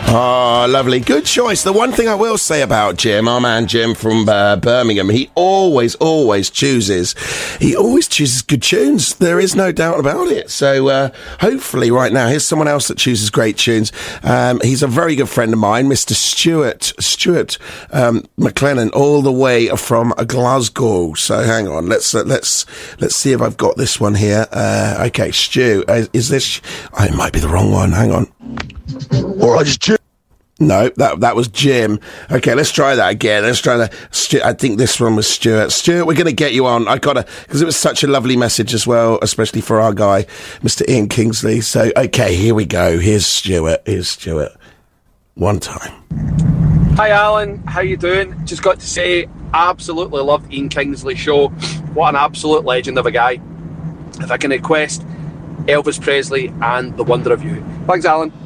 Oh, lovely. Good choice. The one thing I will say about Jim, our man Jim from Birmingham, he always chooses good tunes. There is no doubt about it. So hopefully right now, here's someone else that chooses great tunes. He's a very good friend of mine, Mr. Stuart McLennan, all the way from Glasgow. So hang on, let's see if I've got this one here. Okay, Stu, is this? Oh, it might be the wrong one. Hang on. All right, just Jim. No, that was Jim. Okay, let's try that again. Let's try that. I think this one was Stuart. Stuart, we're going to get you on. Because it was such a lovely message as well, especially for our guy, Mr. Ian Kingsley. So, okay, here we go. Here's Stuart. One time. Hi, Alan. How you doing? Just got to say, absolutely loved Ian Kingsley's show. What an absolute legend of a guy. If I can request Elvis Presley and The Wonder of You. Thanks, Alan.